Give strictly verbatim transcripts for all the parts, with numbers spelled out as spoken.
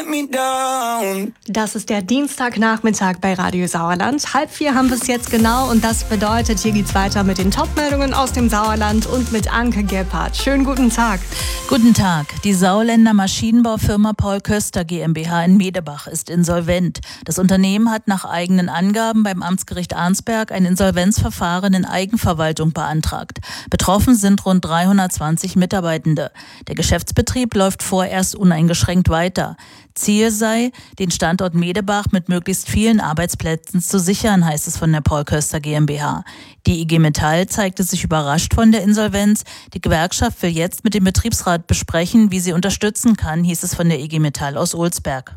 let me down. Das ist der Dienstagnachmittag bei Radio Sauerland. Halb vier haben wir es jetzt genau und das bedeutet, hier geht's weiter mit den Top-Meldungen aus dem Sauerland und mit Anke Gebhardt. Schönen guten Tag. Guten Tag. Die Sauerländer Maschinenbaufirma Paul Köster GmbH in Medebach ist insolvent. Das Unternehmen hat nach eigenen Angaben beim Amtsgericht Arnsberg ein Insolvenzverfahren in Eigenverwaltung beantragt. Betroffen sind rund dreihundertzwanzig Mitarbeitende. Der Geschäftsbetrieb läuft vorerst uneingeschränkt weiter. Ziel sei, den Standort Medebach mit möglichst vielen Arbeitsplätzen zu sichern, heißt es von der Paul Köster GmbH. Die I G Metall zeigte sich überrascht von der Insolvenz. Die Gewerkschaft will jetzt mit dem Betriebsrat besprechen, wie sie unterstützen kann, hieß es von der I G Metall aus Olsberg.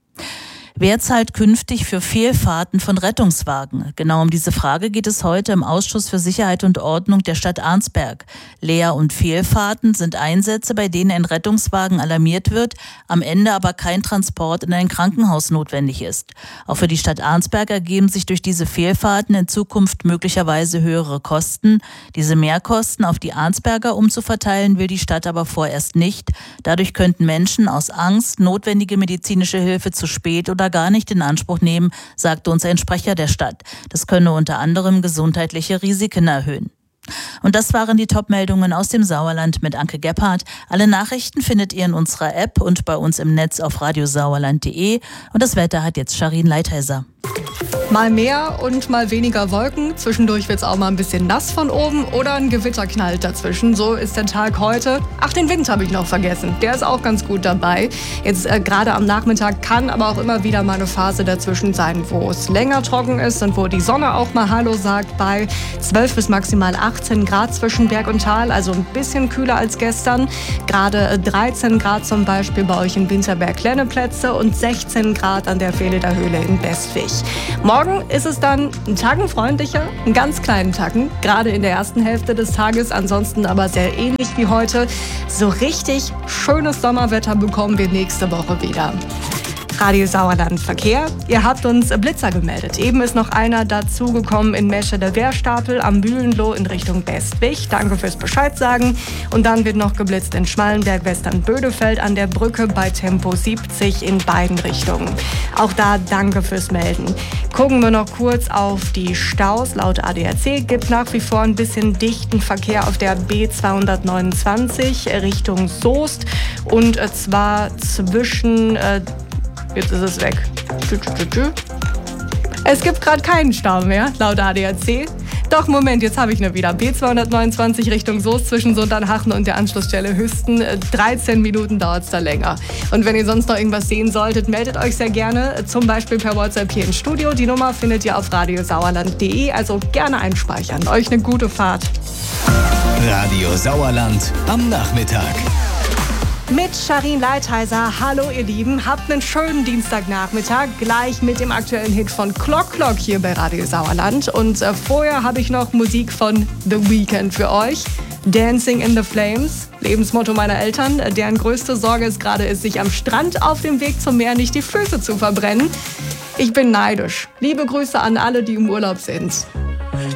Wer zahlt künftig für Fehlfahrten von Rettungswagen? Genau um diese Frage geht es heute im Ausschuss für Sicherheit und Ordnung der Stadt Arnsberg. Leer- und Fehlfahrten sind Einsätze, bei denen ein Rettungswagen alarmiert wird, am Ende aber kein Transport in ein Krankenhaus notwendig ist. Auch für die Stadt Arnsberg ergeben sich durch diese Fehlfahrten in Zukunft möglicherweise höhere Kosten. Diese Mehrkosten auf die Arnsberger umzuverteilen, will die Stadt aber vorerst nicht. Dadurch könnten Menschen aus Angst notwendige medizinische Hilfe zu spät oder gar nicht in Anspruch nehmen, sagte uns ein Sprecher der Stadt. Das könne unter anderem gesundheitliche Risiken erhöhen. Und das waren die Top-Meldungen aus dem Sauerland mit Anke Gebhardt. Alle Nachrichten findet ihr in unserer App und bei uns im Netz auf radiosauerland punkt de. Und das Wetter hat jetzt Sharin Leitheiser. Mal mehr und mal weniger Wolken. Zwischendurch wird es auch mal ein bisschen nass von oben oder ein Gewitter knallt dazwischen. So ist der Tag heute. Ach, den Wind habe ich noch vergessen. Der ist auch ganz gut dabei. Jetzt äh, gerade am Nachmittag kann aber auch immer wieder mal eine Phase dazwischen sein, wo es länger trocken ist und wo die Sonne auch mal Hallo sagt bei zwölf bis maximal achtzehn Grad zwischen Berg und Tal. Also ein bisschen kühler als gestern. Gerade äh, dreizehn Grad zum Beispiel bei euch in Winterberg-Lenneplätze und sechzehn Grad an der Vehleder Höhle in Bestwig. Morgen ist es dann ein Tacken freundlicher, einen ganz kleinen Tacken, gerade in der ersten Hälfte des Tages, ansonsten aber sehr ähnlich wie heute. So richtig schönes Sommerwetter bekommen wir nächste Woche wieder. Radio Sauerland Verkehr. Ihr habt uns Blitzer gemeldet. Eben ist noch einer dazugekommen in Mesche der Wehrstapel am Mühlenloh in Richtung Bestwig. Danke fürs Bescheid sagen. Und dann wird noch geblitzt in Schmallenberg-Western-Bödefeld an der Brücke bei Tempo siebzig in beiden Richtungen. Auch da danke fürs Melden. Gucken wir noch kurz auf die Staus. Laut A D A C gibt nach wie vor ein bisschen dichten Verkehr auf der B zweihundertneunundzwanzig Richtung Soest. Und zwar zwischen... Äh, Jetzt ist es weg. Es gibt gerade keinen Stau mehr, laut A D A C. Doch, Moment, jetzt habe ich nur wieder. B zweihundertneunundzwanzig Richtung Soest zwischen Sundernhachen und der Anschlussstelle Hüsten. dreizehn Minuten dauert es da länger. Und wenn ihr sonst noch irgendwas sehen solltet, meldet euch sehr gerne. Zum Beispiel per WhatsApp hier ins Studio. Die Nummer findet ihr auf radiosauerland punkt de. Also gerne einspeichern. Euch eine gute Fahrt. Radio Sauerland am Nachmittag. Mit Sharin Leitheiser. Hallo ihr Lieben, habt einen schönen Dienstagnachmittag, gleich mit dem aktuellen Hit von Clock Clock hier bei Radio Sauerland. Und äh, vorher habe ich noch Musik von The Weeknd für euch. Dancing in the Flames, Lebensmotto meiner Eltern, deren größte Sorge es gerade ist, sich am Strand auf dem Weg zum Meer nicht die Füße zu verbrennen. Ich bin neidisch. Liebe Grüße an alle, die im Urlaub sind.